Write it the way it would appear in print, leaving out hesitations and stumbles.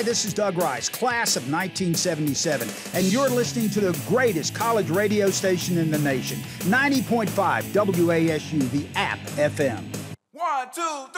Hi, this is Doug Rice, class of 1977, and you're listening to the greatest college radio station in the nation, 90.5 WASU, the App FM. 1, 2, 3.